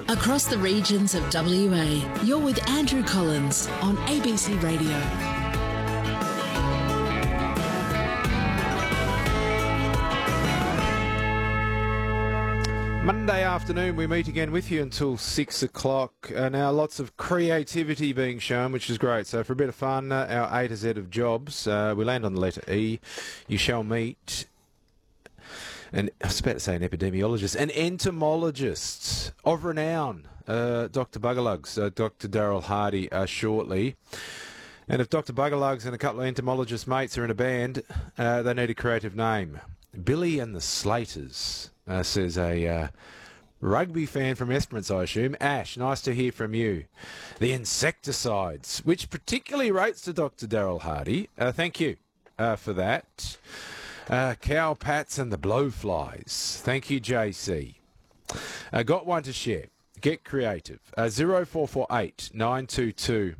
Across the regions of WA, you're with Andrew Collins on ABC Radio. Monday afternoon, we meet again with you until 6 o'clock. Now, lots of creativity being shown, which is great. So, for a bit of fun, our A to Z of jobs, we land on the letter E. You shall meet, and I was about to say an epidemiologist, an entomologist of renown, Dr. Buggerlugs, Dr. Daryl Hardy, shortly. And if Dr. Buggerlugs and a couple of entomologist mates are in a band, they need a creative name. Billy and the Slaters, says a rugby fan from Esperance, I assume. Ash, nice to hear from you. The Insecticides, which particularly rates to Dr. Daryl Hardy. Thank you for that. Cow Pats and the Blowflies. Thank you, JC. Got one to share. Get creative. 0448 922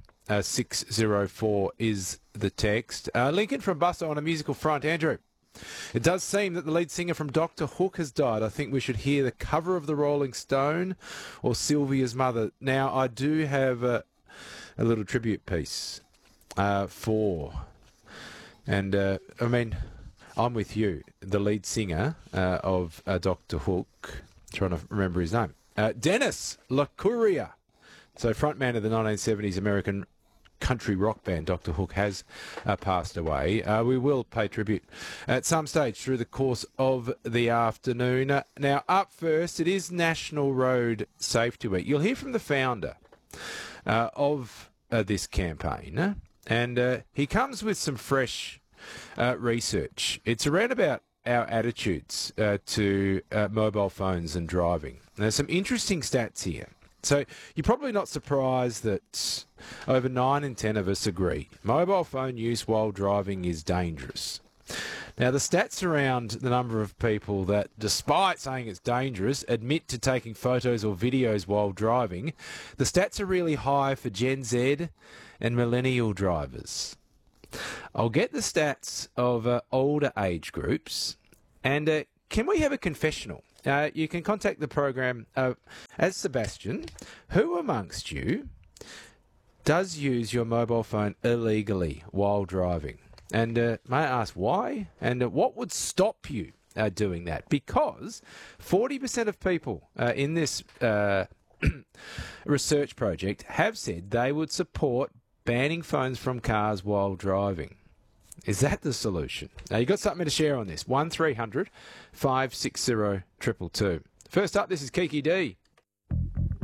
604 is the text. Lincoln from Busso on a musical front. Andrew, it does seem that the lead singer from Dr. Hook has died. I think we should hear the cover of the Rolling Stone or Sylvia's Mother. Now, I do have a little tribute piece for, and I mean, I'm with you, the lead singer of Dr. Hook, trying to remember his name, Dennis LaCouria. So frontman of the 1970s American country rock band Dr. Hook has passed away. We will pay tribute at some stage through the course of the afternoon. Now, up first, it is National Road Safety Week. You'll hear from the founder of this campaign, and he comes with some fresh research. It's around about our attitudes to mobile phones and driving. There's some interesting stats here. So you're probably not surprised that over 9 in 10 of us agree mobile phone use while driving is dangerous. Now, the stats around the number of people that, despite saying it's dangerous, admit to taking photos or videos while driving, the stats are really high for Gen Z and millennial drivers. I'll get the stats of older age groups, and can we have a confessional? You can contact the program as Sebastian. Who amongst you does use your mobile phone illegally while driving? And may I ask why? And what would stop you doing that? Because 40% of people in this research project have said they would support banning phones from cars while driving. Is that the solution? Now, you've got something to share on this. 1300 560 222. First up, this is Kiki D.